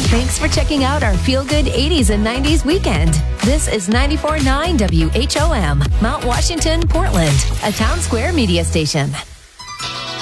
Thanks for checking out our Feel Good 80s and 90s weekend. This is 94.9 WHOM, Mount Washington, Portland, a Town Square media station.